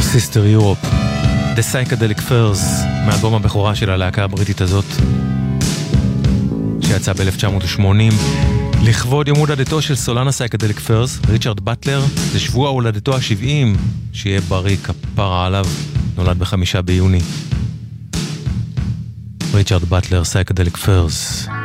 Sister Europe, The Psychedelic Furs, מאלבום הבכורה של הלהקה הבריטית הזאת, שיצא ב-1980. לכבוד יום הולדתו של סולן הסייקדליק פרס, ריצ'רד באטלר, זה שבוע הולדתו ה-70, שיהיה בריא כפרה עליו, נולד ב5 ביוני. ריצ'רד באטלר, סייקדליק פרס.